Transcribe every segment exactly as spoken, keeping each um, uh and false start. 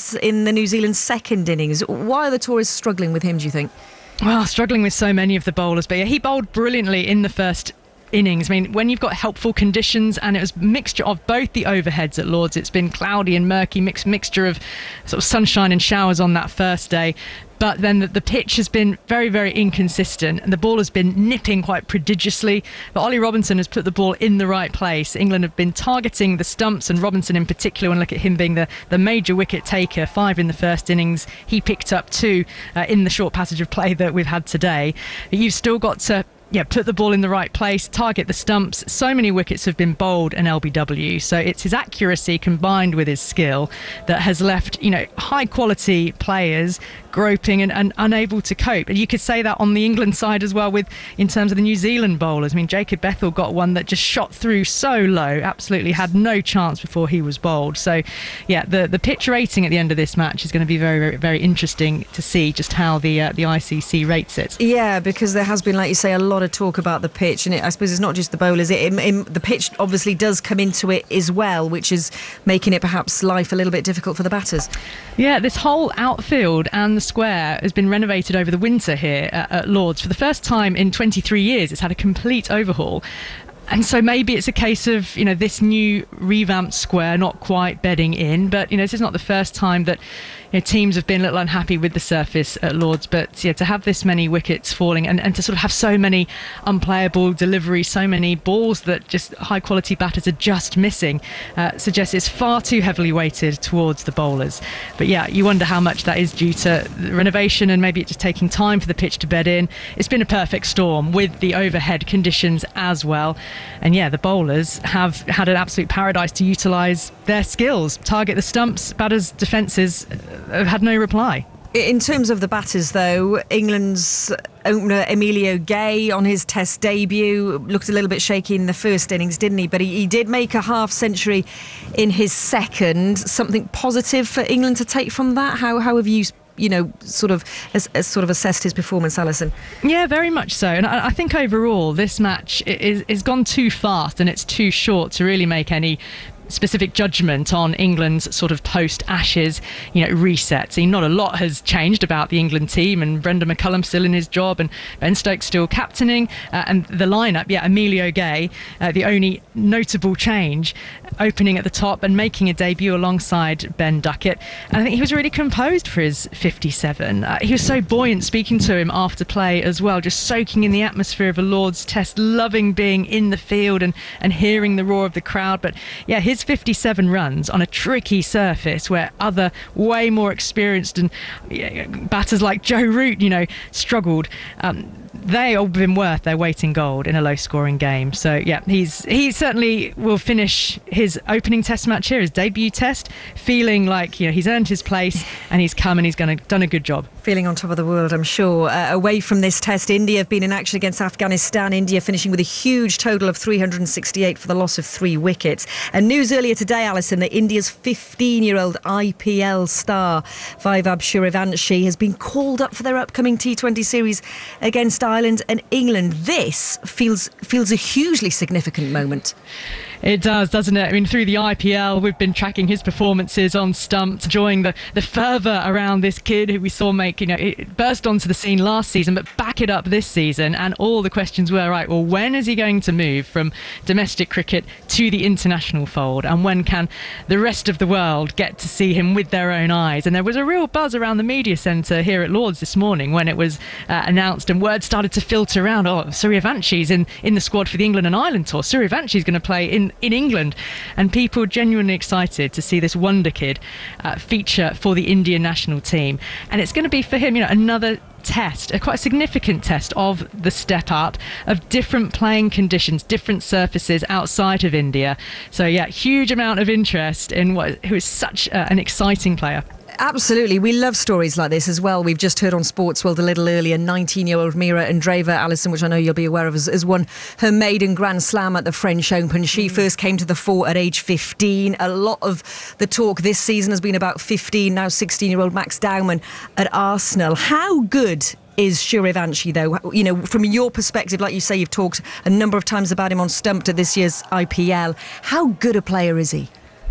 runs in the New Zealand second innings. Why are the tourists struggling with him, do you think? Well, struggling with so many of the bowlers, but yeah, he bowled brilliantly in the first innings. I mean, when you've got helpful conditions, and it was a mixture of both the overheads at Lords, it's been cloudy and murky, mixed mixture of sort of sunshine and showers on that first day. But then the, the pitch has been very, very inconsistent, and the ball has been nipping quite prodigiously. But Ollie Robinson has put the ball in the right place. England have been targeting the stumps, and Robinson in particular, when I look at him being the, the major wicket taker, five in the first innings. He picked up two uh, in the short passage of play that we've had today. But you've still got to Yeah, put the ball in the right place, target the stumps. So many wickets have been bowled in L B W, so it's his accuracy combined with his skill that has left, you know, high quality players groping and, and unable to cope. And you could say that on the England side as well, with in terms of the New Zealand bowlers. I mean, Jacob Bethel got one that just shot through so low, absolutely had no chance before he was bowled. So yeah, the the pitch rating at the end of this match is going to be very, very, very interesting to see just how the uh, the I C C rates it. Yeah, because there has been, like you say, a lot of talk about the pitch, and it, I suppose it's not just the bowlers. It, it, it, the pitch obviously does come into it as well, which is making it perhaps life a little bit difficult for the batters. Yeah, this whole outfield and the square has been renovated over the winter here at, at Lords. For the first time in twenty-three years, it's had a complete overhaul. And so maybe it's a case of, you know, this new revamped square not quite bedding in. But, you know, this is not the first time that, you know, teams have been a little unhappy with the surface at Lords. But, yeah, to have this many wickets falling and, and to sort of have so many unplayable deliveries, so many balls that just high-quality batters are just missing, uh, suggests it's far too heavily weighted towards the bowlers. But, yeah, you wonder how much that is due to the renovation and maybe it just taking time for the pitch to bed in. It's been a perfect storm with the overhead conditions as well. And yeah, the bowlers have had an absolute paradise to utilise their skills. Target the stumps, batters' defences have had no reply. In terms of the batters, though, England's opener Emilio Gay on his Test debut looked a little bit shaky in the first innings, didn't he? But he, he did make a half century in his second. Something positive for England to take from that? How how have you, you know, sort of as, as sort of assessed his performance, Alison? Yeah, very much so. And I, I think overall this match is is gone too fast and it's too short to really make any specific judgment on England's sort of post-Ashes, you know, reset. See, not a lot has changed about the England team, and Brendan McCullum still in his job, and Ben Stokes still captaining, uh, and the lineup, yeah, Emilio Gay, uh, the only notable change, opening at the top and making a debut alongside Ben Duckett. And I think he was really composed for his fifty-seven. Uh, he was so buoyant speaking to him after play as well, just soaking in the atmosphere of a Lord's Test, loving being in the field and, and hearing the roar of the crowd. But yeah, his fifty-seven runs on a tricky surface where other way more experienced and yeah, batters like Joe Root, you know, struggled. Um, they all been worth their weight in gold in a low-scoring game. So yeah, he's he certainly will finish his opening Test match here, his debut Test, feeling like, you know, he's earned his place and he's come and he's going to done a good job. Feeling on top of the world, I'm sure. Uh, away from this Test, India have been in action against Afghanistan. India finishing with a huge total of three hundred sixty-eight for the loss of three wickets. And news earlier today, Alison, that India's fifteen-year-old I P L star Vaibhav Suryavanshi has been called up for their upcoming T twenty series against Ireland and England. This feels feels a hugely significant moment. It does, doesn't it? I mean, through the I P L, we've been tracking his performances on stumps, enjoying the, the fervour around this kid who we saw make, you know, it burst onto the scene last season, but back it up this season. And all the questions were, right, well, when is he going to move from domestic cricket to the international fold? And when can the rest of the world get to see him with their own eyes? And there was a real buzz around the media centre here at Lords this morning when it was uh, announced and word started to filter around, oh, Suryavanshi's in, in the squad for the England and Ireland tour. Suryavanshi's going to play in in England, and people genuinely excited to see this wonder kid uh, feature for the Indian national team. And it's going to be for him, you know, another test, a quite significant test of the step up of different playing conditions, different surfaces outside of India. So yeah, huge amount of interest in what who is such uh, an exciting player. Absolutely. We love stories like this as well. We've just heard on Sports World a little earlier, nineteen-year-old Mira Andreeva, Alison, which I know you'll be aware of, has, has won her maiden Grand Slam at the French Open. She mm. first came to the fore at age fifteen. A lot of the talk this season has been about fifteen, now sixteen-year-old Max Dowman at Arsenal. How good is Suryavanshi, though? You know, from your perspective, like you say, you've talked a number of times about him on Stumped at this year's I P L. How good a player is he?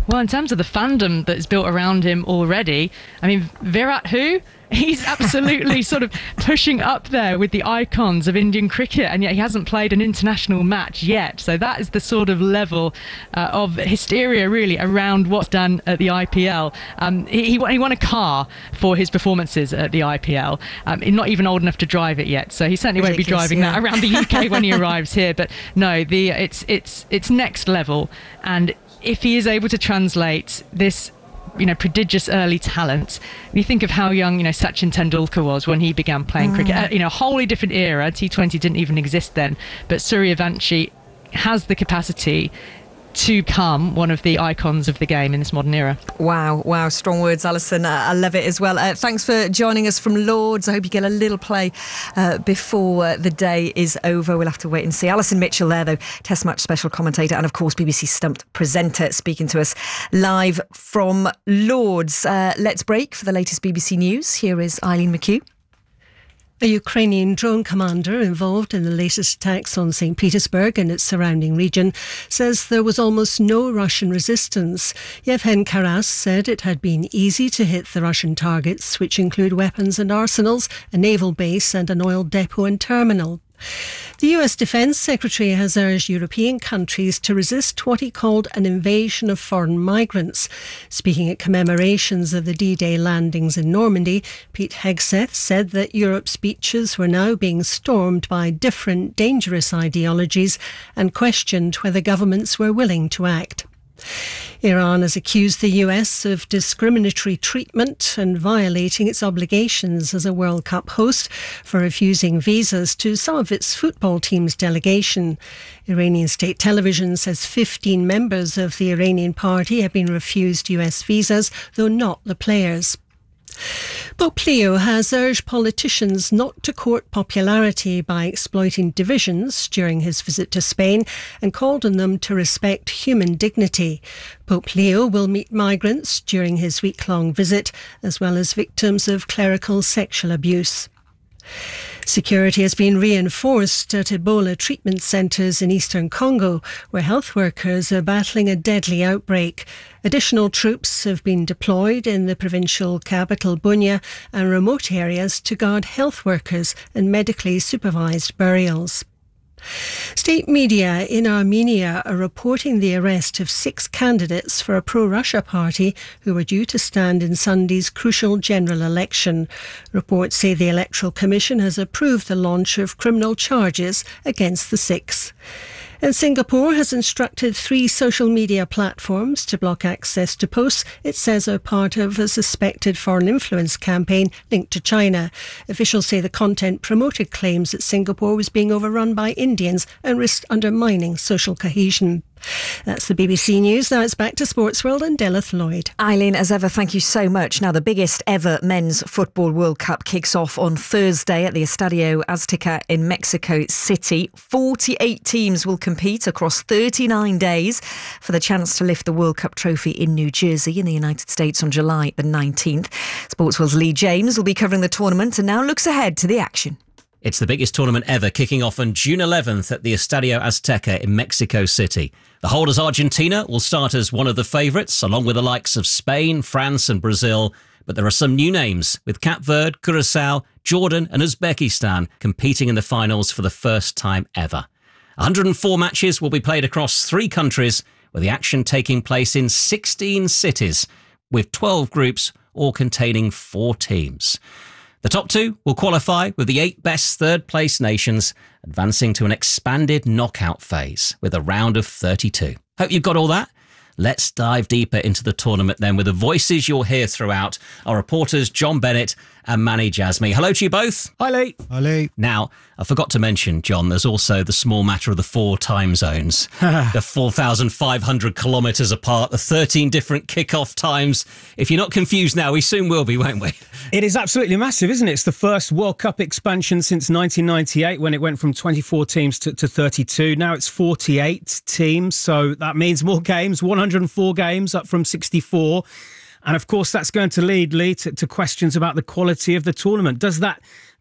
Well, in terms of the fandom that's built around him already, I mean, Virat who? He's absolutely sort of pushing up there with the icons of Indian cricket, and yet he hasn't played an international match yet. So that is the sort of level uh, of hysteria, really, around what's done at the I P L. Um, he, he won a car for his performances at the I P L. Um, he's not even old enough to drive it yet, so he certainly Ridiculous, won't be driving yeah. that around the U K when he arrives here. But no, the it's it's it's next level, and if he is able to translate this, you know, prodigious early talent. You think of how young, you know, Sachin Tendulkar was when he began playing mm. cricket. Uh, you know, a wholly different era. T twenty didn't even exist then. But Suryavanshi has the capacity to become one of the icons of the game in this modern era. Wow, wow, strong words, Alison. Uh, I love it as well. Uh, thanks for joining us from Lords. I hope you get a little play uh, before uh, the day is over. We'll have to wait and see. Alison Mitchell there, though, Test Match special commentator and, of course, B B C Stumped presenter, speaking to us live from Lords. Uh, let's break for the latest B B C News. Here is Eileen McHugh. A Ukrainian drone commander involved in the latest attacks on Saint Petersburg and its surrounding region says there was almost no Russian resistance. Yevhen Karas said it had been easy to hit the Russian targets, which include weapons and arsenals, a naval base and an oil depot and terminal. The U S Defence Secretary has urged European countries to resist what he called an invasion of foreign migrants. Speaking at commemorations of the D-Day landings in Normandy, Pete Hegseth said that Europe's beaches were now being stormed by different dangerous ideologies and questioned whether governments were willing to act. Iran has accused the U S of discriminatory treatment and violating its obligations as a World Cup host for refusing visas to some of its football team's delegation. Iranian state television says fifteen members of the Iranian party have been refused U S visas, though not the players. Pope Leo has urged politicians not to court popularity by exploiting divisions during his visit to Spain and called on them to respect human dignity. Pope Leo will meet migrants during his week-long visit, as well as victims of clerical sexual abuse. Security has been reinforced at Ebola treatment centres in eastern Congo, where health workers are battling a deadly outbreak. Additional troops have been deployed in the provincial capital Bunia and remote areas to guard health workers and medically supervised burials. State media in Armenia are reporting the arrest of six candidates for a pro-Russia party who were due to stand in Sunday's crucial general election. Reports say the Electoral Commission has approved the launch of criminal charges against the six. And Singapore has instructed three social media platforms to block access to posts it says are part of a suspected foreign influence campaign linked to China. Officials say the content promoted claims that Singapore was being overrun by Indians and risked undermining social cohesion. That's the B B C News. Now it's back to Sports World and Delith Lloyd. Eileen, as ever, thank you so much. Now, the biggest ever men's football World Cup kicks off on Thursday at the Estadio Azteca in Mexico City. forty-eight teams will compete across thirty-nine days for the chance to lift the World Cup trophy in New Jersey in the United States on July the nineteenth. Sports World's Lee James will be covering the tournament and now looks ahead to the action. It's the biggest tournament ever, kicking off on June eleventh at the Estadio Azteca in Mexico City. The holders Argentina will start as one of the favourites, along with the likes of Spain, France and Brazil. But there are some new names, with Cape Verde, Curacao, Jordan and Uzbekistan competing in the finals for the first time ever. one hundred four matches will be played across three countries, with the action taking place in sixteen cities, with twelve groups, all containing four teams. The top two will qualify, with the eight best third-place nations advancing to an expanded knockout phase with a round of thirty-two. Hope you've got all that. Let's dive deeper into the tournament then with the voices you'll hear throughout. Our reporters John Bennett and Manny Jasmi. Hello to you both. Hi Lee. Hi Lee. Now, I forgot to mention, John, there's also the small matter of the four time zones. The four thousand five hundred kilometres apart, the thirteen different kick-off times. If you're not confused now, we soon will be, won't we? It is absolutely massive, isn't it? It's the first World Cup expansion since nineteen ninety-eight, when it went from twenty-four teams to, to thirty-two. Now it's forty-eight teams, so that means more games, one hundred four games up from sixty-four. And of course, that's going to lead, Lee, to, to questions about the quality of the tournament. Does that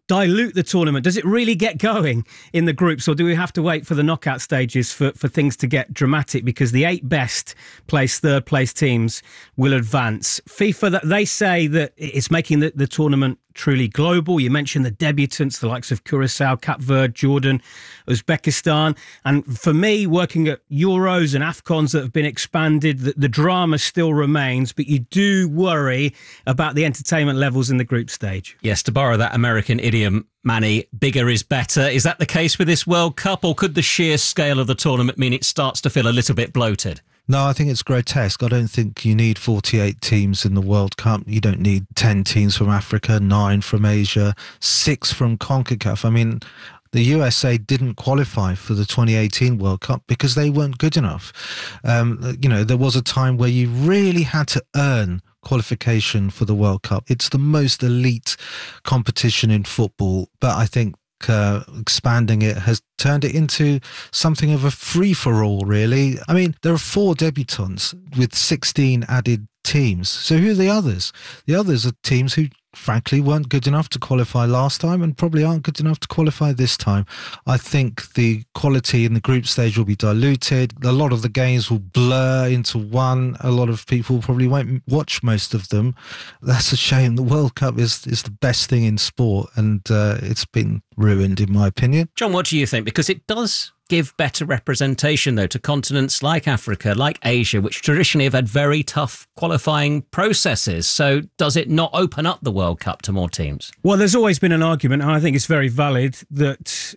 dilute the tournament? Does it really get going in the groups, or do we have to wait for the knockout stages for, for things to get dramatic? Because the eight best place, third place teams will advance. FIFA, they say that it's making the, the tournament truly global. You mentioned the debutants, the likes of Curacao, Cape Verde, Jordan, Uzbekistan. And for me, working at Euros and AFCONs that have been expanded, the, the drama still remains, but you do worry about the entertainment levels in the group stage. Yes, to borrow that American idiom, Manny, bigger is better. Is that the case with this World Cup, or could the sheer scale of the tournament mean it starts to feel a little bit bloated? No, I think it's grotesque. I don't think you need forty-eight teams in the World Cup. You don't need ten teams from Africa, nine from Asia, six from CONCACAF. I mean, the U S A didn't qualify for the twenty eighteen World Cup because they weren't good enough. Um, you know, there was a time where you really had to earn qualification for the World Cup. It's the most elite competition in football, but I think Uh, expanding it has turned it into something of a free-for-all, really. I mean, there are four debutants with sixteen added teams. So who are the others? The others are teams who, frankly, weren't good enough to qualify last time and probably aren't good enough to qualify this time. I think the quality in the group stage will be diluted. A lot of the games will blur into one. A lot of people probably won't watch most of them. That's a shame. The World Cup is, is the best thing in sport, and uh, it's been ruined, in my opinion. John, what do you think? Because it does give better representation, though, to continents like Africa, like Asia, which traditionally have had very tough qualifying processes. So does it not open up the World Cup to more teams? Well, there's always been an argument, and I think it's very valid, that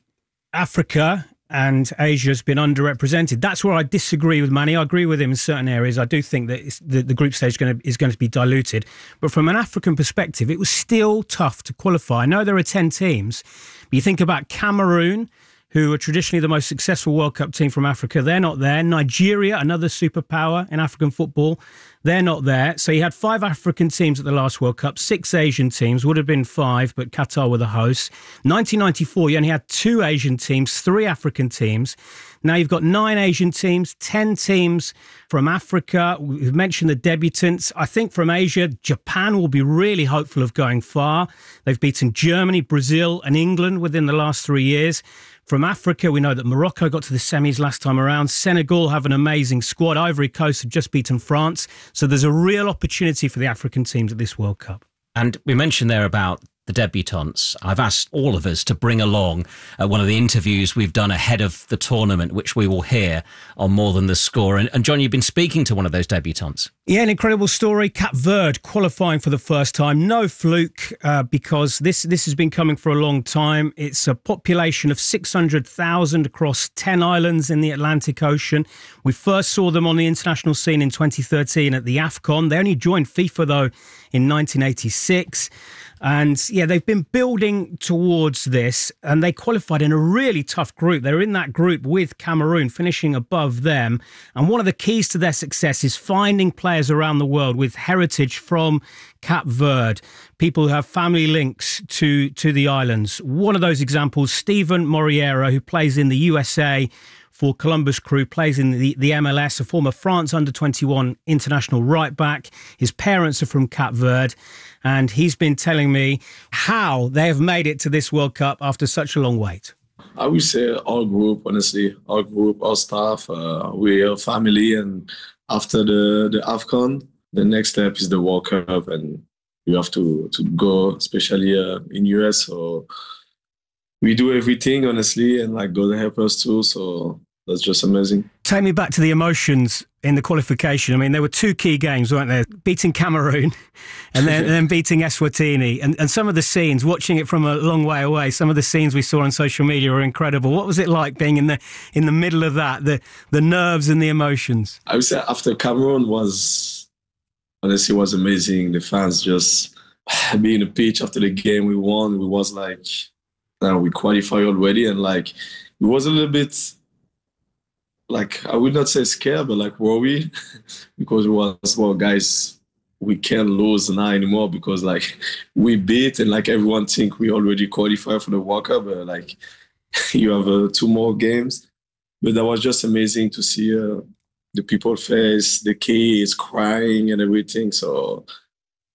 Africa and Asia has been underrepresented. That's where I disagree with Manny. I agree with him in certain areas. I do think that it's, the, the group stage is going, to, is going to be diluted. But from an African perspective, it was still tough to qualify. I know there are ten teams, but you think about Cameroon, who are traditionally the most successful World Cup team from Africa. They're not there. Nigeria, another superpower in African football, they're not there. So you had five African teams at the last World Cup, six Asian teams, would have been five, but Qatar were the hosts. nineteen ninety-four, you only had two Asian teams, three African teams. Now you've got nine Asian teams, ten teams from Africa. We've mentioned the debutants. I think from Asia, Japan will be really hopeful of going far. They've beaten Germany, Brazil and England within the last three years. From Africa, we know that Morocco got to the semis last time around. Senegal have an amazing squad. Ivory Coast have just beaten France. So there's a real opportunity for the African teams at this World Cup. And we mentioned there about the debutantes. I've asked all of us to bring along uh, one of the interviews we've done ahead of the tournament, which we will hear on More Than the Score. And, and John, you've been speaking to one of those debutantes. Yeah, an incredible story. Cape Verde qualifying for the first time. No fluke, uh, because this, this has been coming for a long time. It's a population of six hundred thousand across ten islands in the Atlantic Ocean. We first saw them on the international scene in twenty thirteen at the AFCON. They only joined FIFA, though, in nineteen eighty-six. And yeah, they've been building towards this, and they qualified in a really tough group. They're in that group with Cameroon, finishing above them. And one of the keys to their success is finding players around the world with heritage from Cape Verde, people who have family links to, to the islands. One of those examples, Stephen Moriera, who plays in the U S A for Columbus Crew, plays in the, the M L S, a former France under twenty-one international right back. His parents are from Cape Verde, and he's been telling me how they have made it to this World Cup after such a long wait. I would say our group, honestly, our group, our staff, uh, we're a family, and after the, the AFCON, the next step is the World Cup, and you have to, to go, especially uh, in U S, so we do everything, honestly, and like God help us too, so that's just amazing. Take me back to the emotions in the qualification. I mean, there were two key games, weren't there? Beating Cameroon and then, and then beating Eswatini. And, and some of the scenes, watching it from a long way away, some of the scenes we saw on social media were incredible. What was it like being in the in the middle of that, the the nerves and the emotions? I would say after Cameroon was, honestly, was amazing. The fans just being on the pitch after the game we won, we was like, now we qualified already, and like, it was a little bit, like, I would not say scared, but like worried because it was, well, guys, we can't lose now anymore because like we beat and like everyone think we already qualified for the World Cup, but like you have uh, two more games. But that was just amazing to see uh, the people face, the kids crying and everything. So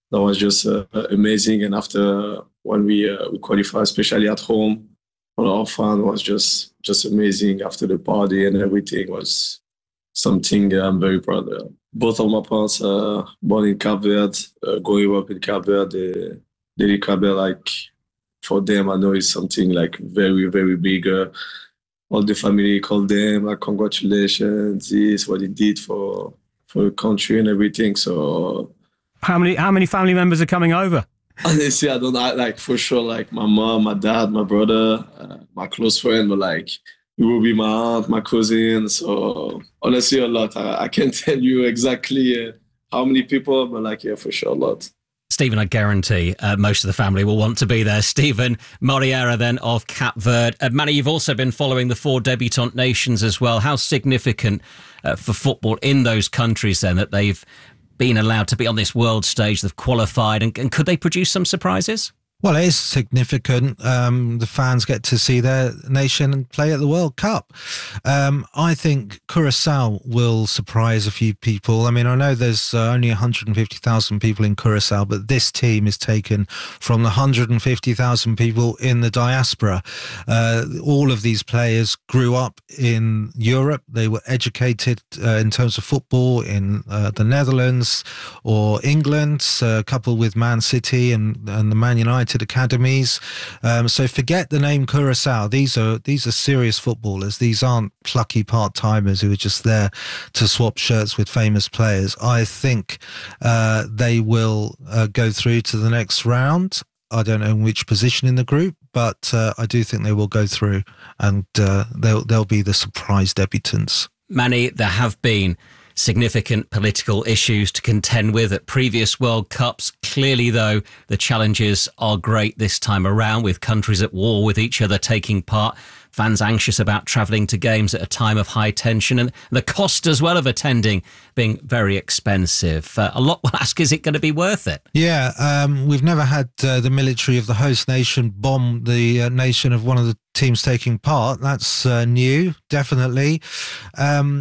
that was just uh, amazing. And after when we uh, we qualified, especially at home, all our fun was just just amazing. After the party and everything was something I'm very proud of. Both of my parents are born in Cape Verde, uh, growing up in Cape Verde. They did Cape Verde, like, for them, I know it's something like very, very big. Uh, all the family called them, like, congratulations, this is what he did for for the country and everything. So how many how many family members are coming over? Honestly, I don't know, like, for sure, like my mom, my dad, my brother, uh, my close friend, but like, it will be my aunt, my cousin. So honestly, a lot. I, I can't tell you exactly uh, how many people, but like, yeah, for sure, a lot. Stephen, I guarantee uh, most of the family will want to be there. Stephen Moriera then of Cape Verde. Uh, Manny, you've also been following the four debutant nations as well. How significant uh, for football in those countries then that they've been allowed to be on this world stage, they've qualified, and, and could they produce some surprises? Well, it is significant. Um, the fans get to see their nation play at the World Cup. Um, I think Curacao will surprise a few people. I mean, I know there's uh, only one hundred fifty thousand people in Curacao, but this team is taken from the one hundred fifty thousand people in the diaspora. Uh, all of these players grew up in Europe. They were educated uh, in terms of football in uh, the Netherlands or England, uh, coupled with Man City and, and the Man United academies. Um, so forget the name Curacao. These are these are serious footballers. These aren't plucky part-timers who are just there to swap shirts with famous players. I think uh, they will uh, go through to the next round. I don't know in which position in the group, but uh, I do think they will go through, and uh, they'll they'll be the surprise debutants. Manny, there have been significant political issues to contend with at previous World Cups. Clearly, though, the challenges are great this time around, with countries at war with each other taking part, fans anxious about travelling to games at a time of high tension, and the cost as well of attending being very expensive. Uh, a lot will ask, is it going to be worth it? Yeah, um, we've never had uh, the military of the host nation bomb the uh, nation of one of the teams taking part. That's uh, new, definitely. Um,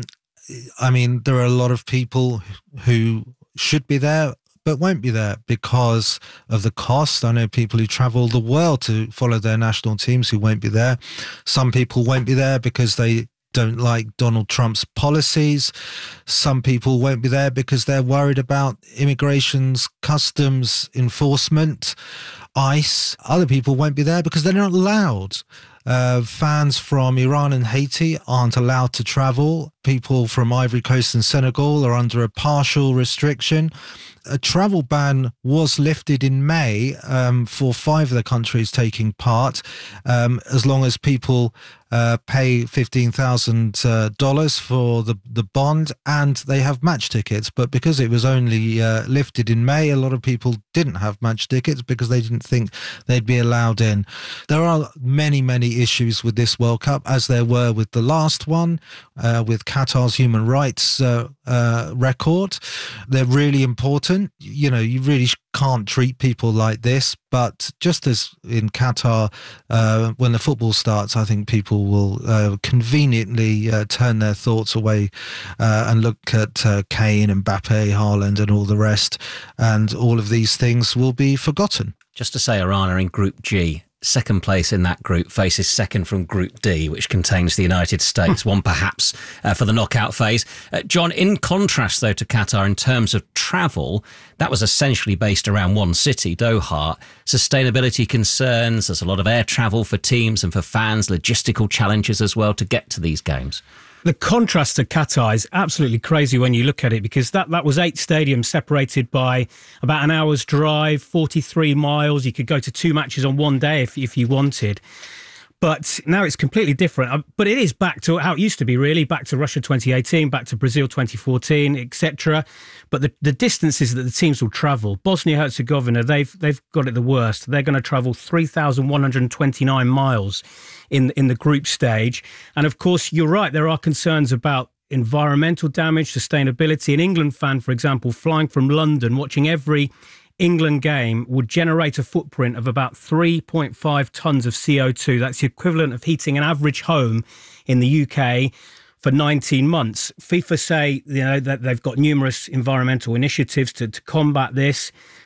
I mean, there are a lot of people who should be there but won't be there because of the cost. I know people who travel the world to follow their national teams who won't be there. Some people won't be there because they don't like Donald Trump's policies. Some people won't be there because they're worried about immigration's customs enforcement, ICE. Other people won't be there because they're not allowed. Uh, fans from Iran and Haiti aren't allowed to travel. People from Ivory Coast and Senegal are under a partial restriction. A travel ban was lifted in May um, for five of the countries taking part, um, as long as people uh, pay fifteen thousand dollars uh, for the, the bond and they have match tickets. But because it was only uh, lifted in May, a lot of people didn't have match tickets because they didn't think they'd be allowed in. There are many, many issues with this World Cup, as there were with the last one, uh, with Qatar's human rights uh, uh, record. They're really important. You know, you really can't treat people like this, but just as in Qatar, uh, when the football starts, I think people will uh, conveniently uh, turn their thoughts away uh, and look at uh, Kane and Mbappe, Haaland and all the rest, and all of these things will be forgotten. Just to say, Iran are in Group G. Second place in that group faces second from Group D, which contains the United States, one perhaps uh, for the knockout phase. Uh, John, in contrast, though, to Qatar in terms of travel, that was essentially based around one city, Doha. Sustainability concerns, there's a lot of air travel for teams and for fans, logistical challenges as well to get to these games. The contrast to Qatar is absolutely crazy when you look at it, because that, that was eight stadiums separated by about an hour's drive, forty-three miles. You could go to two matches on one day if, if you wanted. But now it's completely different. But it is back to how it used to be, really, back to Russia twenty eighteen, back to Brazil twenty fourteen, et cetera. But the, the distances that the teams will travel, Bosnia-Herzegovina, they've they've got it the worst. They're going to travel three thousand one hundred twenty-nine miles in in the group stage. And of course, you're right, there are concerns about environmental damage, sustainability. An England fan, for example, flying from London, watching every England game would generate a footprint of about three point five tonnes of C O two. That's the equivalent of heating an average home in the U K for nineteen months. FIFA say, you know, that they've got numerous environmental initiatives to, to combat this,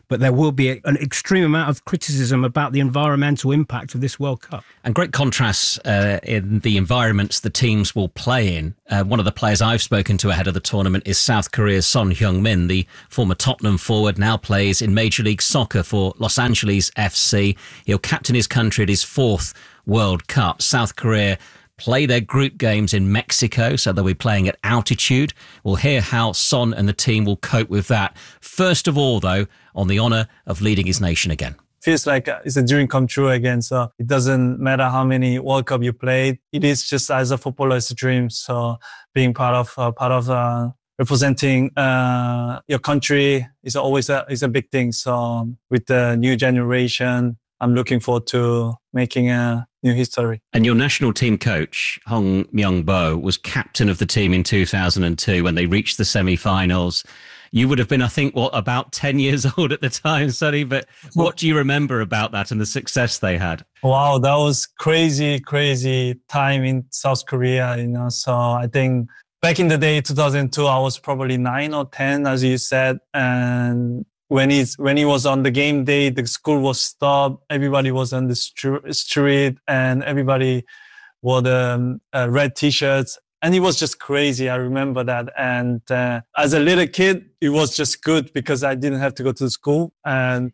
but there will be a, an extreme amount of criticism about the environmental impact of this World Cup. And great contrasts uh, in the environments the teams will play in. Uh, one of the players I've spoken to ahead of the tournament is South Korea's Son Heung-min, the former Tottenham forward, now plays in Major League Soccer for Los Angeles F C. He'll captain his country at his fourth World Cup. South Korea play their group games in Mexico, so they'll be playing at altitude. We'll hear how Son and the team will cope with that. First of all, though, on the honour of leading his nation again. Feels like it's a dream come true again. So it doesn't matter how many World Cup you played. It is just as a footballer, it's a dream. So being part of uh, part of uh, representing uh, your country is always a is a big thing. So with the new generation, I'm looking forward to making a new history. And your national team coach, Hong Myung-bo, was captain of the team in two thousand two when they reached the semi-finals. You would have been, I think, what, about ten years old at the time, Sonny, but what do you remember about that and the success they had? Wow, that was crazy, crazy time in South Korea, you know. So I think back in the day, two thousand two, I was probably nine or ten, as you said. And when he's, when he was on the game day, the school was stopped. Everybody was on the str- street and everybody wore the um, uh, red T-shirts. And it was just crazy. I remember that. And uh, as a little kid, it was just good because I didn't have to go to school. And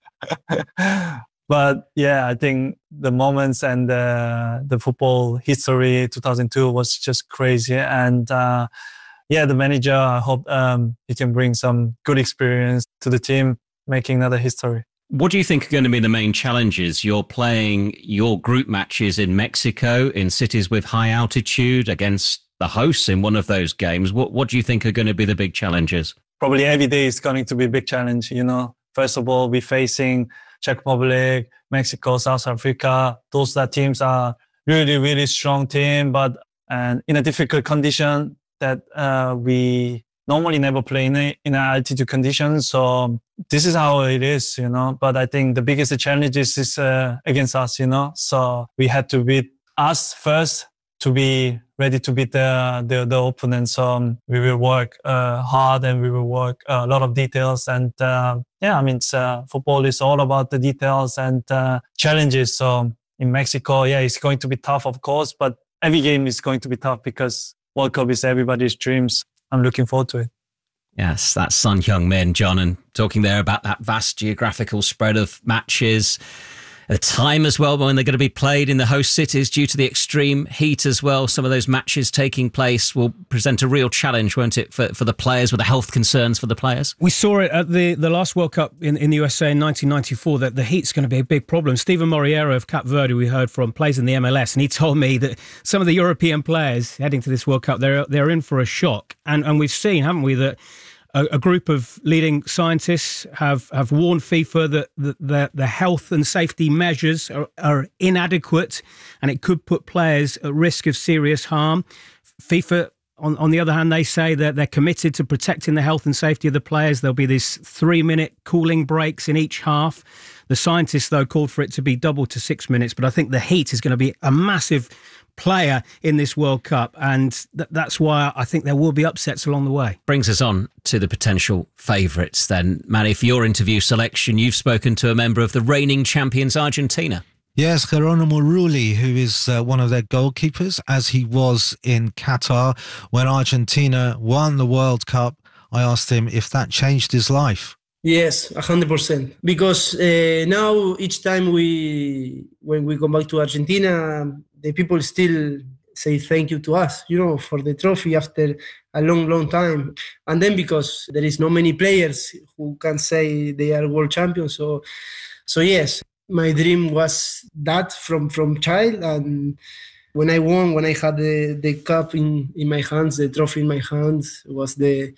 uh, but yeah, I think the moments and uh, the football history two thousand two was just crazy. And uh, yeah, the manager, I hope um, he can bring some good experience to the team, making another history. What do you think are going to be the main challenges? You're playing your group matches in Mexico, in cities with high altitude, against the hosts in one of those games. What What do you think are going to be the big challenges? Probably every day is going to be a big challenge. You know, first of all, we're facing Czech Republic, Mexico, South Africa. Those that teams are really, really strong team, but and in a difficult condition that uh, we normally never play in a, in altitude conditions. So this is how it is, you know. But I think the biggest challenge is, is uh, against us, you know. So we had to beat us first to be ready to beat the the, the opponent. So um, we will work uh, hard and we will work uh, a lot of details. And uh, yeah, I mean, it's, uh, football is all about the details and uh, challenges. So in Mexico, yeah, it's going to be tough, of course, but every game is going to be tough because World Cup is everybody's dreams. I'm looking forward to it. Yes, that's Son Heung-min, John, and talking there about that vast geographical spread of matches. The time as well when they're going to be played in the host cities due to the extreme heat as well. Some of those matches taking place will present a real challenge, won't it, for, for the players, with the health concerns for the players? We saw it at the, the last World Cup in, in the U S A in nineteen ninety-four that the heat's going to be a big problem. Stephen Moriero of Cape Verde, we heard from, plays in the M L S, and he told me that some of the European players heading to this World Cup, they're, they're in for a shock. And, and we've seen, haven't we, that A, a group of leading scientists have, have warned FIFA that the, the, the health and safety measures are, are inadequate and it could put players at risk of serious harm. FIFA, on, on the other hand, they say that they're committed to protecting the health and safety of the players. There'll be these three-minute cooling breaks in each half. The scientists, though, called for it to be doubled to six minutes, but I think the heat is going to be a massive player in this World Cup, and th- that's why I think there will be upsets along the way. Brings us on to the potential favourites then. Manny, for your interview selection, you've spoken to a member of the reigning champions, Argentina. Yes, Geronimo Rulli, who is uh, one of their goalkeepers, as he was in Qatar when Argentina won the World Cup. I asked him if that changed his life. Yes, one hundred percent. Because uh, now each time we, when we come back to Argentina, the people still say thank you to us, you know, for the trophy after a long, long time. And then because there is no many players who can say they are world champions. So, so yes, my dream was that from, from child. And when I won, when I had the, the cup in, in my hands, the trophy in my hands, was the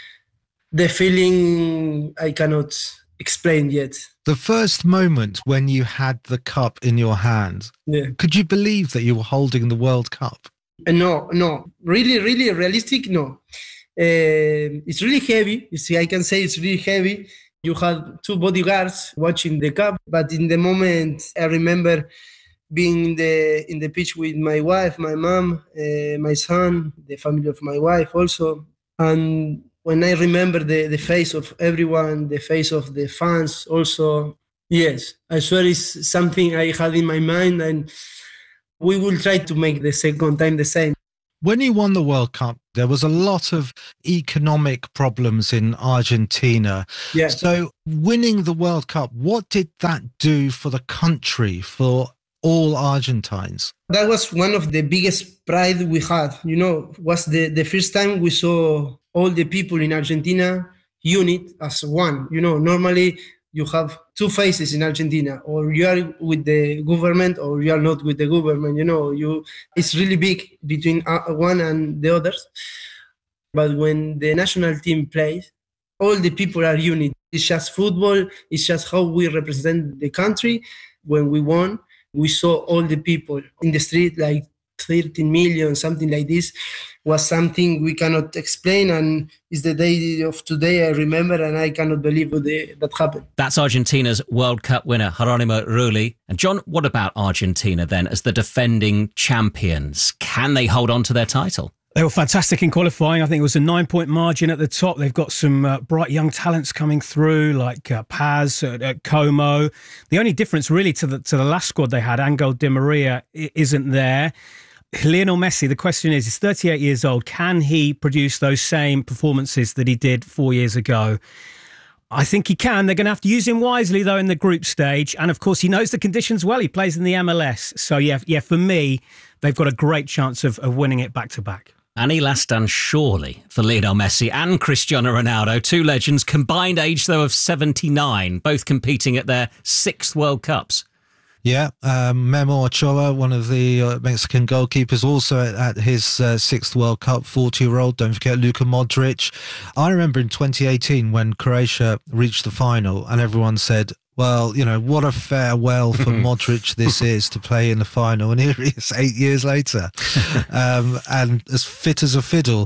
the feeling I cannot explain yet. The first moment when you had the cup in your hand, yeah. Could you believe that you were holding the World Cup? Uh, no, no. Really, really realistic, no. Uh, it's really heavy. You see, I can say it's really heavy. You had two bodyguards watching the cup, but in the moment, I remember being in the in the pitch with my wife, my mom, uh, my son, the family of my wife also. And when I remember the, the face of everyone, the face of the fans also, yes, I swear it's something I had in my mind, and we will try to make the second time the same. When you won the World Cup, there was a lot of economic problems in Argentina. Yeah. So winning the World Cup, what did that do for the country, for all Argentines? That was one of the biggest pride we had. You know, was the, the first time we saw all the people in Argentina unit as one. You know, normally you have two faces in Argentina, or you are with the government or you are not with the government. You know, you it's really big between one and the others. But when the national team plays, all the people are unit. It's just football. It's just how we represent the country. When we won, we saw all the people in the street, like thirteen million, something like this, was something we cannot explain. And it's the day of today I remember, and I cannot believe the, that happened. That's Argentina's World Cup winner, Geronimo Rulli. And John, what about Argentina then as the defending champions? Can they hold on to their title? They were fantastic in qualifying. I think it was a nine-point margin at the top. They've got some uh, bright young talents coming through, like uh, Paz at, at Como. The only difference really to the to the last squad they had, Angel Di Maria, isn't there. Lionel Messi, the question is, he's thirty-eight years old. Can he produce those same performances that he did four years ago? I think he can. They're going to have to use him wisely, though, in the group stage. And, of course, he knows the conditions well. He plays in the M L S. So, yeah, yeah, for me, they've got a great chance of, of winning it back-to-back. Any last done surely for Lionel Messi and Cristiano Ronaldo, two legends, combined age, though, of seventy-nine, both competing at their sixth World Cups. Yeah, um, Memo Ochoa, one of the uh, Mexican goalkeepers, also at, at his uh, sixth World Cup, forty-year-old. Don't forget Luka Modric. I remember in twenty eighteen when Croatia reached the final and everyone said, well, you know, what a farewell for Modric this is to play in the final. And here he is eight years later um, and as fit as a fiddle.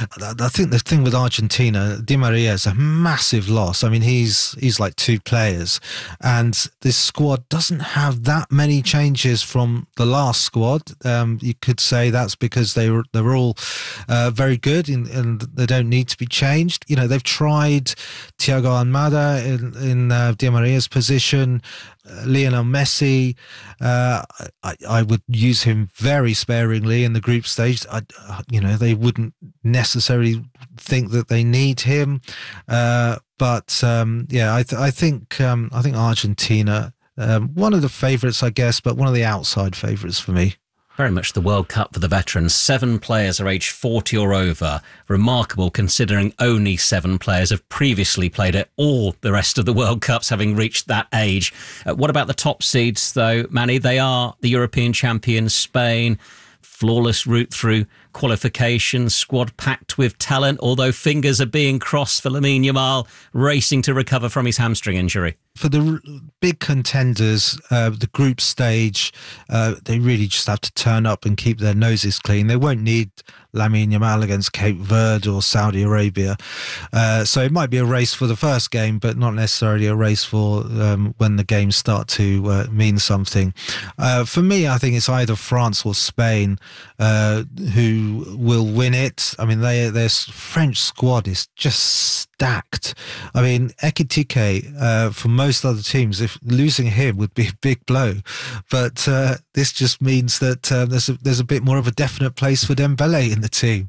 I think the thing with Argentina, Di Maria is a massive loss. I mean, he's he's like two players. And this squad doesn't have that many changes from the last squad. Um, you could say that's because they were, they were all uh, very good and, and they don't need to be changed. You know, they've tried Thiago Almada in, in uh, Di Maria's position. Position, uh, Lionel Messi, uh, I, I would use him very sparingly in the group stage. I, you know, they wouldn't necessarily think that they need him, uh, but um, yeah, I, th- I think um, I think Argentina, um, one of the favourites, I guess, but one of the outside favourites for me. Very much the World Cup for the veterans. Seven players are aged forty or over. Remarkable considering only seven players have previously played at all the rest of the World Cups, having reached that age. Uh, what about the top seeds, though, Manny? They are the European champions, Spain. Flawless route through qualification, squad packed with talent, although fingers are being crossed for Lamine Yamal, racing to recover from his hamstring injury. For the big contenders, uh, the group stage, uh, they really just have to turn up and keep their noses clean. They won't need Lamine Yamal against Cape Verde or Saudi Arabia. Uh, so it might be a race for the first game, but not necessarily a race for um, when the games start to uh, mean something. Uh, for me, I think it's either France or Spain uh, who will win it. I mean, they, their French squad is just stacked. I mean, Ekitike, uh, for most other teams, if losing him would be a big blow. But uh, this just means that uh, there's, a, there's a bit more of a definite place for Dembele in the team.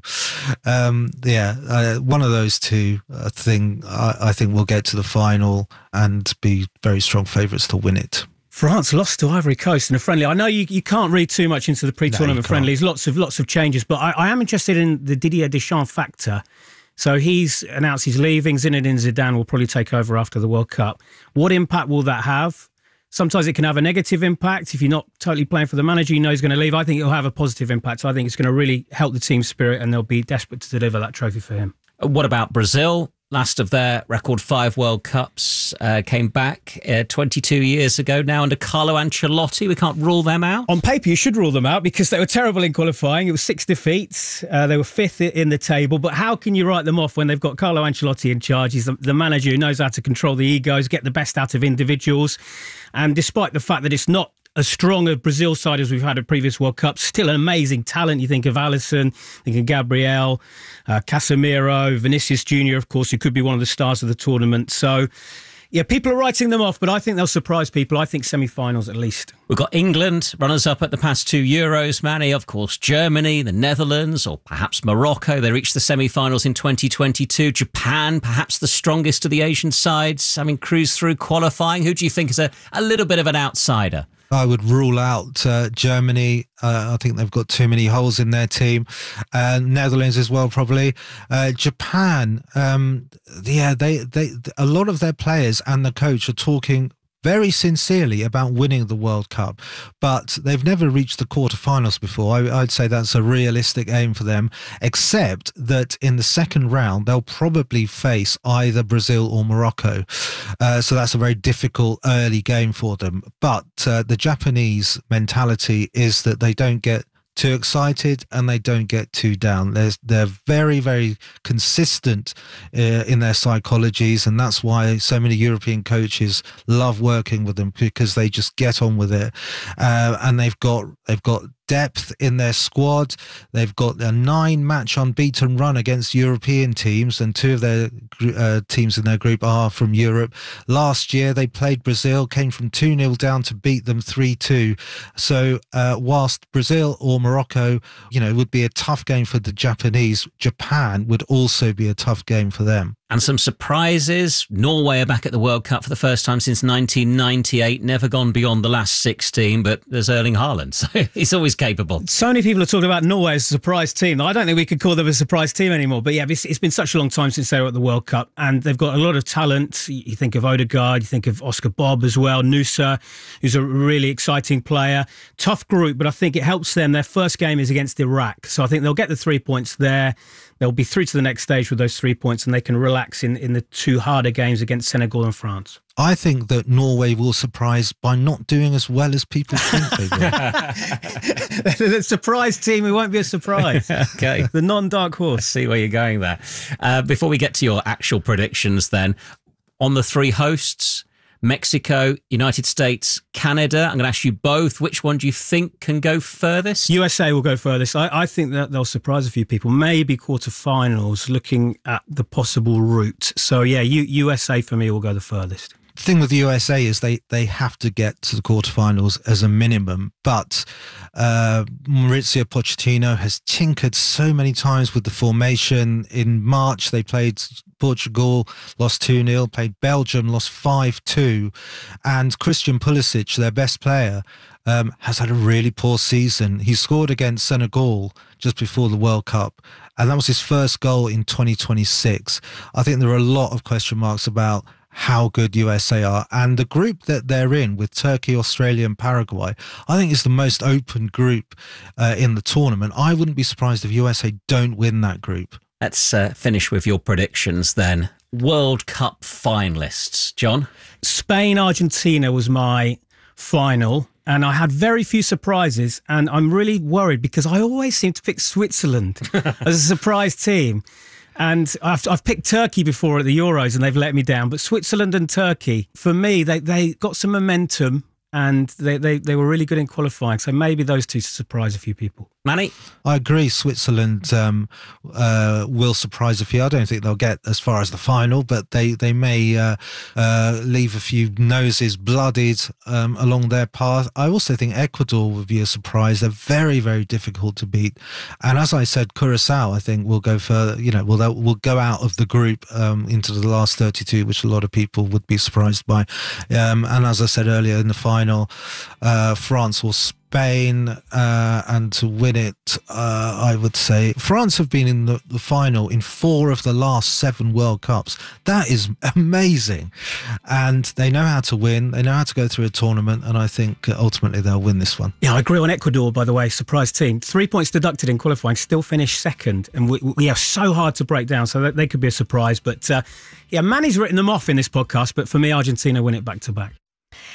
Um, yeah, uh, one of those two, I think, I, I think will get to the final and be very strong favourites to win it. France lost to Ivory Coast in a friendly. I know you, you can't read too much into the pre-tournament no, friendlies, lots of lots of changes, but I, I am interested in the Didier Deschamps factor. So he's announced he's leaving. Zinedine Zidane will probably take over after the World Cup. What impact will that have? Sometimes it can have a negative impact. If you're not totally playing for the manager, you know he's going to leave. I think it'll have a positive impact. So I think it's going to really help the team spirit and they'll be desperate to deliver that trophy for him. What about Brazil? Last of their record five World Cups, uh, came back uh, twenty-two years ago now under Carlo Ancelotti. We can't rule them out. On paper, you should rule them out because they were terrible in qualifying. It was six defeats. Uh, they were fifth in the table. But how can you write them off when they've got Carlo Ancelotti in charge? He's the, the manager who knows how to control the egos, get the best out of individuals. And despite the fact that it's not as strong a Brazil side as we've had at previous World Cups. Still an amazing talent. You think of Alisson, think of Gabriel, uh, Casemiro, Vinicius Junior, of course, who could be one of the stars of the tournament. So, yeah, people are writing them off, but I think they'll surprise people. I think semi-finals at least. We've got England, runners-up at the past two Euros, Manny. Of course, Germany, the Netherlands, or perhaps Morocco. They reached the semi-finals in twenty twenty-two. Japan, perhaps the strongest of the Asian sides, having cruised through qualifying. Who do you think is a, a little bit of an outsider? I would rule out uh, Germany. Uh, I think they've got too many holes in their team. Uh, Netherlands as well, probably. Uh, Japan, um, yeah, they, they, a lot of their players and the coach are talking very sincerely about winning the World Cup, but they've never reached the quarterfinals before. I, I'd say that's a realistic aim for them, except that in the second round, they'll probably face either Brazil or Morocco. Uh, so that's a very difficult early game for them. But uh, the Japanese mentality is that they don't get too excited and they don't get too down. They're, they're very, very consistent uh, in their psychologies, and that's why so many European coaches love working with them, because they just get on with it. Uh, and they've got they've got depth in their squad. They've got a nine match unbeaten run against European teams, and two of their uh, teams in their group are from Europe. Last year they played Brazil, came from two nil down to beat them three two. So uh, whilst Brazil or Morocco, you know, would be a tough game for the Japanese, Japan would also be a tough game for them. And some surprises. Norway are back at the World Cup for the first time since nineteen ninety-eight. Never gone beyond the last sixteen, but there's Erling Haaland, so he's always capable. So many people are talking about Norway as a surprise team. I don't think we could call them a surprise team anymore. But yeah, it's, it's been such a long time since they were at the World Cup, and they've got a lot of talent. You think of Odegaard, you think of Oscar Bob as well, Nusa, who's a really exciting player. Tough group, but I think it helps them. Their first game is against Iraq, so I think they'll get the three points there. They'll be through to the next stage with those three points, and they can relax in, in the two harder games against Senegal and France. I think that Norway will surprise by not doing as well as people think they will. The surprise team, it won't be a surprise. Okay. The non-dark horse. I see where you're going there. Uh, before we get to your actual predictions then, on the three hosts, Mexico, United States, Canada. I'm going to ask you both, which one do you think can go furthest? U S A will go furthest. I, I think that they'll surprise a few people. Maybe quarterfinals, looking at the possible route. So yeah, U, USA for me will go the furthest. The thing with the U S A is they, they have to get to the quarterfinals as a minimum, but uh, Mauricio Pochettino has tinkered so many times with the formation. In March, they played Portugal, lost two nil, played Belgium, lost five two, and Christian Pulisic, their best player, um, has had a really poor season. He scored against Senegal just before the World Cup, and that was his first goal in twenty twenty-six. I think there are a lot of question marks about how good U S A are, and the group that they're in with Turkey, Australia and Paraguay, I think is the most open group uh, in the tournament. I wouldn't be surprised if U S A don't win that group. Let's uh, finish with your predictions then. World Cup finalists, John? Spain, Argentina was my final, and I had very few surprises, and I'm really worried because I always seem to pick Switzerland as a surprise team. And I've, I've picked Turkey before at the Euros and they've let me down. But Switzerland and Turkey, for me, they, they got some momentum and they, they, they were really good in qualifying. So maybe those two surprise a few people. Manny? I agree. Switzerland um, uh, will surprise a few. I don't think they'll get as far as the final, but they, they may uh, uh, leave a few noses bloodied um, along their path. I also think Ecuador would be a surprise. They're very, very difficult to beat. And as I said, Curacao, I think, will go further, you know, will will go out of the group um, into the last thirty-two, which a lot of people would be surprised by. Um, and as I said earlier, in the final, uh, France will Spain, uh, and to win it, uh, I would say France have been in the, the final in four of the last seven World Cups. That is amazing. And they know how to win. They know how to go through a tournament. And I think ultimately they'll win this one. Yeah, I agree on Ecuador, by the way. Surprise team. Three points deducted in qualifying, still finished second. And we, we are so hard to break down. So that they could be a surprise. But uh, yeah, Manny's written them off in this podcast. But for me, Argentina win it back to back.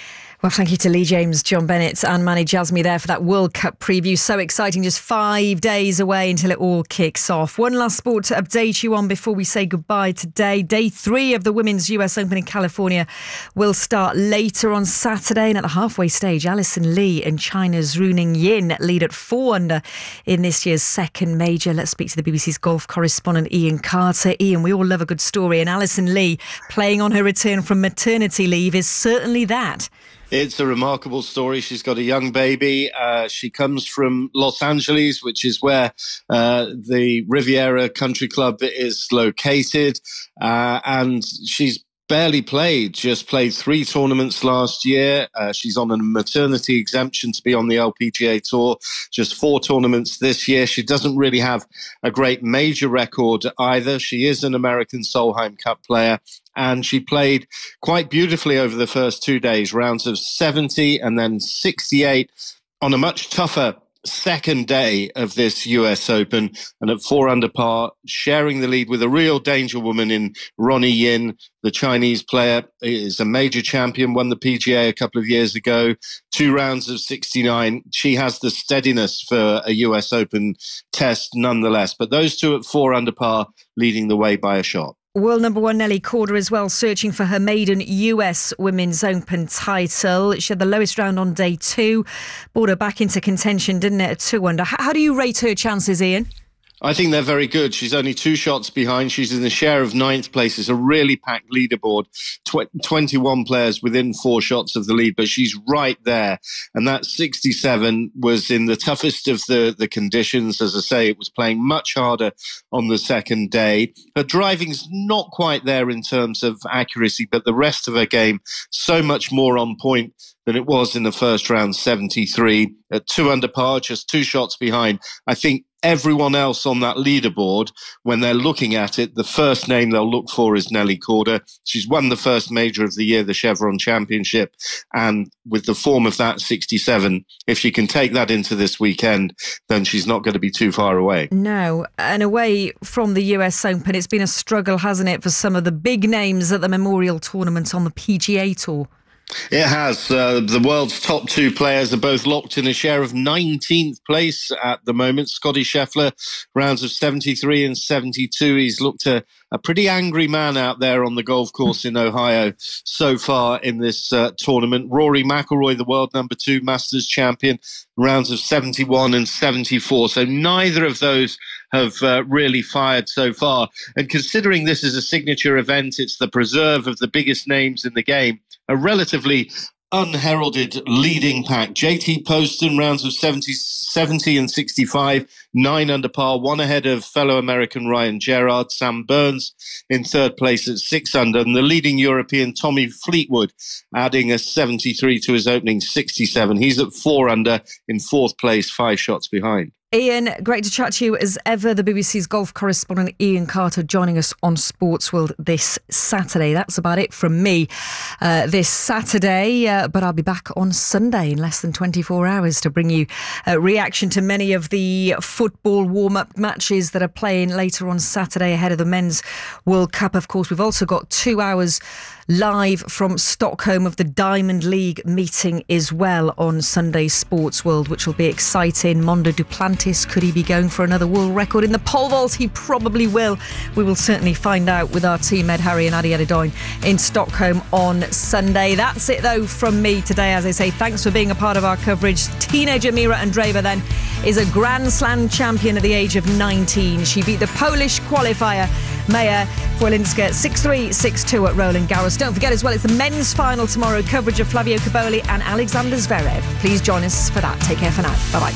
Well, thank you to Lee James, John Bennett and Manny Jasmy there for that World Cup preview. So exciting, just five days away until it all kicks off. One last sport to update you on before we say goodbye today. Day three of the Women's U S Open in California will start later on Saturday. And at the halfway stage, Alison Lee and China's Runing Yin lead at four under in this year's second major. Let's speak to the B B C's golf correspondent Ian Carter. Ian, we all love a good story, and Alison Lee playing on her return from maternity leave is certainly that. It's a remarkable story. She's got a young baby. Uh, she comes from Los Angeles, which is where uh, the Riviera Country Club is located. Uh, and she's barely played, just played three tournaments last year. Uh, she's on a maternity exemption to be on the L P G A Tour, just four tournaments this year. She doesn't really have a great major record either. She is an American Solheim Cup player, and she played quite beautifully over the first two days, rounds of seventy and then sixty-eight on a much tougher second day of this U S Open, and at four under par, sharing the lead with a real danger woman in Ronnie Yin. The Chinese player is a major champion, won the P G A a couple of years ago, two rounds of sixty-nine. She has the steadiness for a U S Open test nonetheless, but those two at four under par leading the way by a shot. World number one Nelly Korda as well, searching for her maiden U S Women's Open title. She had the lowest round on day two, brought her back into contention, didn't it, at two under. How do you rate her chances, Ian? I think they're very good. She's only two shots behind. She's in the share of ninth place. It's a really packed leaderboard, Tw- twenty-one players within four shots of the lead, but she's right there. And that sixty-seven was in the toughest of the, the conditions. As I say, it was playing much harder on the second day. Her driving's not quite there in terms of accuracy, but the rest of her game, so much more on point than it was in the first round, seventy-three. At two under par, just two shots behind. I think everyone else on that leaderboard, when they're looking at it, the first name they'll look for is Nelly Korda. She's won the first major of the year, the Chevron Championship. And with the form of that sixty-seven, if she can take that into this weekend, then she's not going to be too far away. No. And away from the U S Open, it's been a struggle, hasn't it, for some of the big names at the Memorial Tournament on the P G A Tour? It has. Uh, the world's top two players are both locked in a share of nineteenth place at the moment. Scottie Scheffler, rounds of seventy-three and seventy-two. He's looked a, a pretty angry man out there on the golf course in Ohio so far in this uh, tournament. Rory McIlroy, the world number two Masters champion, rounds of seventy-one and seventy-four. So neither of those have uh, really fired so far. And considering this is a signature event, it's the preserve of the biggest names in the game, a relatively unheralded leading pack. J T Poston, rounds of seventy, seventy and sixty-five, nine under par, one ahead of fellow American Ryan Gerard. Sam Burns in third place at six under, and the leading European Tommy Fleetwood adding a seventy-three to his opening sixty-seven. He's at four under in fourth place, five shots behind. Ian, great to chat to you as ever. The B B C's golf correspondent Ian Carter joining us on Sports World this Saturday. That's about it from me uh, this Saturday, uh, but I'll be back on Sunday in less than twenty-four hours to bring you a reaction to many of the football warm-up matches that are playing later on Saturday ahead of the Men's World Cup. Of course, we've also got two hours live from Stockholm of the Diamond League meeting as well on Sunday Sports World, which will be exciting. Mondo Duplantis, could he be going for another world record in the pole vault? He probably will. We will certainly find out with our team, Ed Harry and Adi Adedoyin in Stockholm on Sunday. That's it though from me today. As I say, thanks for being a part of our coverage. Teenager Mira Andreeva then is a Grand Slam champion at the age of nineteen. She beat the Polish qualifier Maja Wielinska six three, six two at Roland Garros. Don't forget as well, it's the men's final tomorrow. Coverage of Flavio Cobolli and Alexander Zverev. Please join us for that. Take care for now. Bye-bye.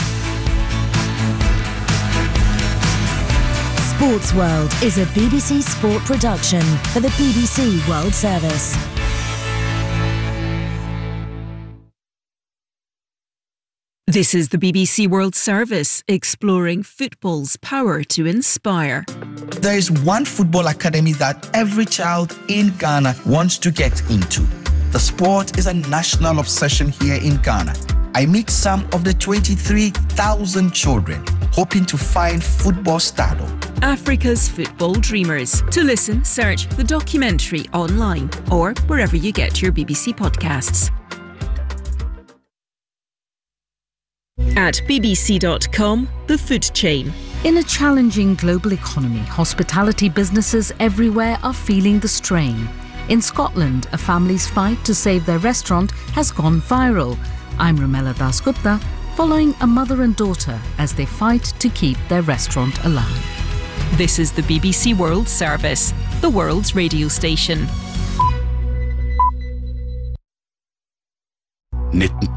Sports World is a B B C Sport production for the B B C World Service. This is the B B C World Service, exploring football's power to inspire. There is one football academy that every child in Ghana wants to get into. The sport is a national obsession here in Ghana. I meet some of the twenty-three thousand children hoping to find football stardom. Africa's Football Dreamers. To listen, search the documentary online or wherever you get your B B C podcasts. At b b c dot com, The Food Chain. In a challenging global economy, hospitality businesses everywhere are feeling the strain. In Scotland, a family's fight to save their restaurant has gone viral. I'm Romela Dasgupta, following a mother and daughter as they fight to keep their restaurant alive. This is the B B C World Service, the world's radio station. nitten